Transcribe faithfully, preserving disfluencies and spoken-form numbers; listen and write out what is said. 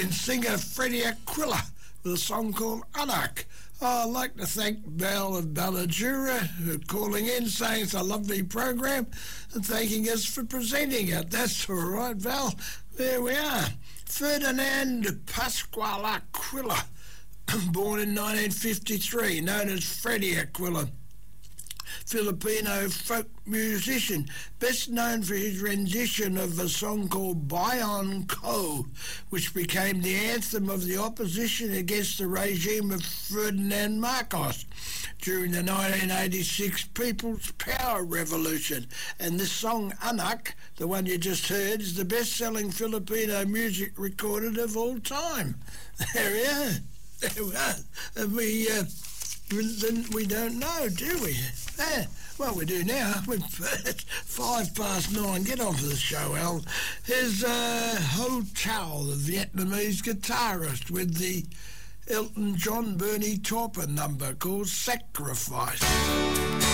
and singer Freddie Aquila with a song called Anak. Oh, I'd like to thank Val of Balladura for calling in, saying it's a lovely program and thanking us for presenting it. That's all right, Val. There we are. Ferdinand Pascual Aquila, born in nineteen fifty-three, known as Freddie Aquila, Filipino folk musician, best known for his rendition of a song called Bayan Ko, which became the anthem of the opposition against the regime of Ferdinand Marcos during the nineteen eighty-six People's Power Revolution. And this song, Anak, the one you just heard, is the best-selling Filipino music recorded of all time. There we are. There we are. And we... Uh, We don't know, do we? Eh, well, we do now. It's five past nine. Get on for the show, Al. Here's uh, Ho Tao, the Vietnamese guitarist, with the Elton John Bernie Taupin number called Sacrifice.